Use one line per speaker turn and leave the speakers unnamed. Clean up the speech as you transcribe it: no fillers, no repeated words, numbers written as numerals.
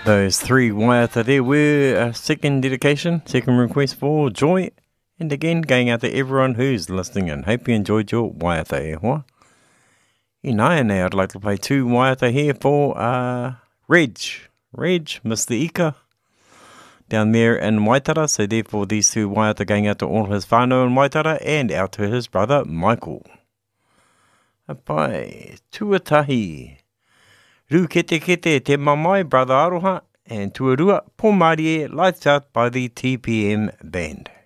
Those three waiata there were a second dedication, second request for Joy. And again, going out to everyone who's listening and hope you enjoyed your waiata e hoa. In Aene, I'd like to play two waiata here for Reg, Mr. Ika, down there in Waitara. So therefore these two waiata going out to all his whānau in Waitara and out to his brother Michael. Apai, tuatahi. Ru kete te mamai, brother Aroha, and tuarua, po Marie, lights out by the TPM band.